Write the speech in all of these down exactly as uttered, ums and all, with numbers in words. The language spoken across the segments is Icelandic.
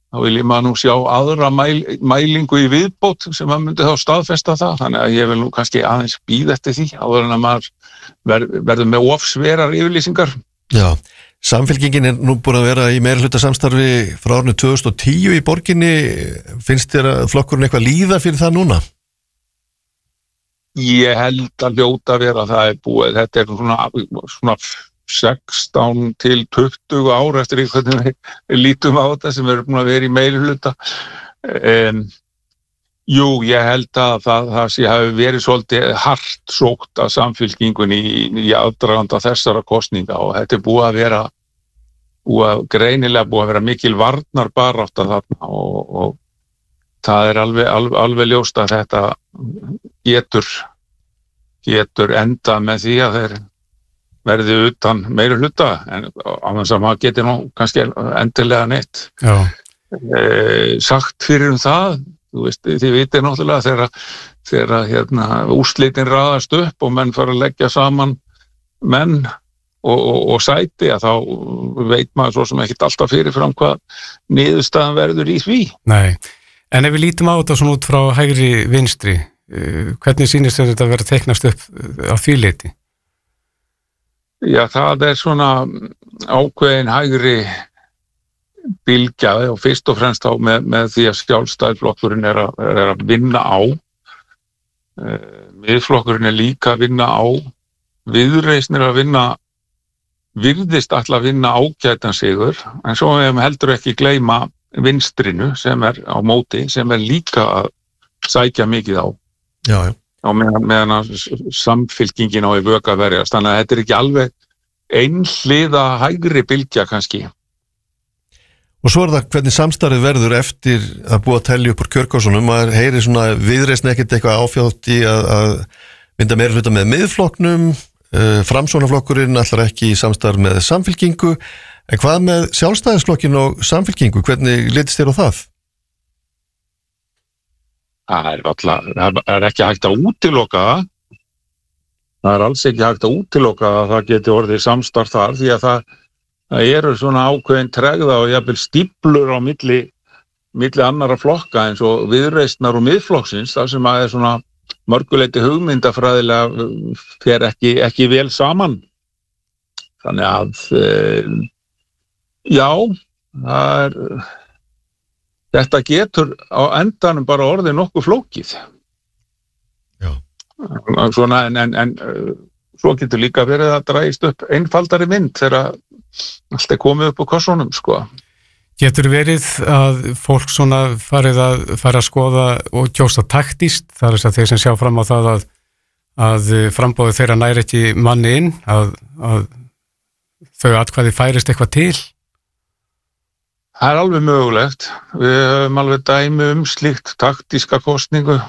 þá vil ég maður nú sjá aðra mæl, mælingu í viðbót sem að myndi þá staðfesta það, þannig að ég vil nú kannski aðeins bíða eftir því áður en að maður ver, verður með ofsverar yfirlýsingar. Já, Samfylkingin er nú búin að vera í meirihluta samstarfi frá árinu tvö þúsund og tíu í borginni, finnst þér að flokkurinn eitthvað líða fyrir það núna? Ég held að hljóta að vera að það er búið, þetta er svona, svona sextán til tuttugu ár eftir því hvernig við lítum á þetta sem eru búin að vera í meirihluta. Um, jú, ég held að það, það sé hafi verið svolítið hart sótt að Samfylkingunni í, í aðdraganda þessara kosninga og þetta er búið að vera búið að, greinilega búið að vera mikil varnarbarátta þarna og, og það er alveg, alveg, alveg ljóst að þetta getur getur enda með því að þeir verði utan meiri hluta en á þess að maður geti nú kannski endilega neitt e, sagt fyrir um það, þú veist, þið vitið náttúrulega þegar, þegar hérna, úrslitin raðast upp og menn fara að leggja saman menn og, og, og sæti að þá veit maður svo sem ekkert alltaf fyrirfram hvað niðurstaðan verður í því. Nei, en ef við lítum á þetta svona út frá hægri vinstri, hvernig sýnist þetta að vera teiknast upp á því leyti? Já, það er svona ákveðin hægri bylgja og fyrst og fremst á með, með því að Sjálfstæðisflokkurinn er, er að vinna á. Miðflokkurinn er líka að vinna á. Viðreisn er að vinna, virðist ætla að vinna ágætan sigur, en svo við heldur ekki gleyma vinstrinu sem er á móti, sem er líka að sækja mikið á. Já, já. Og meðan, meðan að Samfylkingin á í vök að verjast, þannig að þetta er ekki alveg einhliða hægri bylgja kannski. Og svo er það hvernig samstarfið verður eftir að búa að telja upp úr kjörgásunum, maður heyri svona Viðreisn ekkert eitthvað áfjátt í að, að mynda meira hluta með Miðflokknum, uh, Framsóknarflokkurinn ætlar ekki í samstarf með Samfylkingu, en hvað með Sjálfstæðisflokkin og Samfylkingu, hvernig litist þér á það? Það er, alltaf, það er ekki hægt að útiloka það. Það er alls ekki hægt að útiloka að það geti orðið samstarf þar því að það, það eru svona ákveðin tregða og jafnvel stíplur á milli, milli annara flokka eins og Viðreisnar og Miðflokksins þar sem að er svona mörguleiti hugmyndafræðilega fer ekki, ekki vel saman. Þannig að já, það er þetta getur á endanum bara orðið nokkuð flókið. Já. Svona, en, en, en svo getur líka verið að dragist upp einfaldari mynd þegar allt er komið upp á kossunum, sko. Getur verið að fólk svona farið að, farið að skoða og kjósa taktíst, það er þess að þeir sem sjá fram á það að, að frambóðið þeirra næri ekki manni inn, að, að þau atkvæði færist eitthvað til? Það er alveg mögulegt. Við höfum alveg dæmi um slíkt taktíska kosningu.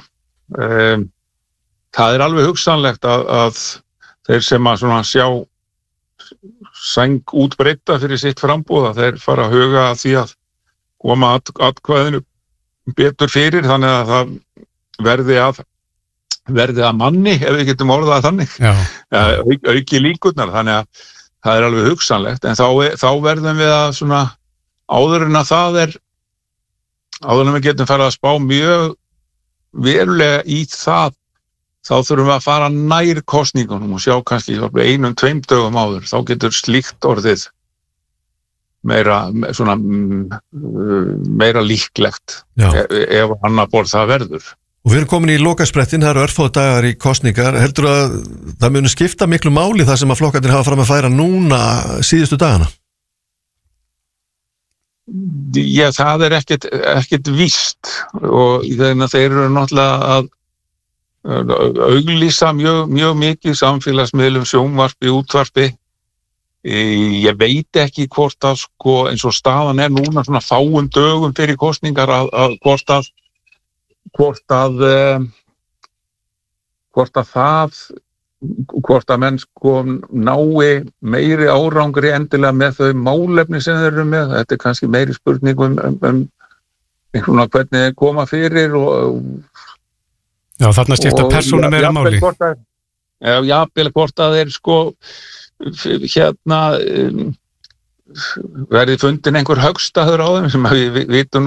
Það er alveg hugsanlegt að, að þeir sem að svona sjá sæng útbreidda fyrir sitt frambúð, þeir fara að huga að því að koma at, atkvæðinu betur fyrir, þannig að það verði að, verði að manni, ef við getum orðað þannig, Auk, auki líkurnar, þannig að það er alveg hugsanlegt, en þá, þá verðum við að svona áður en að það er áður en við getum farið að spá mjög verulega í það þá þurfum við að fara nær kosningunum og sjá kannski einum, tveim dögum áður, þá getur slíkt orðið meira, svona, meira líklegt ef, ef annar borð það verður. Og við erum komin í lokasprettin, það eru örfáu dagar í kosningar, heldur að það muni skipta miklu máli það sem að flokkarnir hafa fram að færa núna síðustu dagana? Já, það er ekkert, ekkert víst og þegar þeir eru náttúrulega að auglýsa mjög, mjög mikið samfélagsmiðlum, sjónvarpi, útvarpi. Ég veit ekki hvort að sko, eins og staðan er núna svona fáum dögum fyrir kosningar að, að hvort að hvort að hvort að það hvort að menn sko nái meiri árangri endilega með þau málefni sem þeir eru með. Þetta er kannski meiri spurning um, um, um einhverjum hvernig þeir koma fyrir og já, þarna skipta persónu meira máli. Já, jafnvel hvort að þeir sko hérna um, verði fundin einhver höggstaður á þeim sem við vitum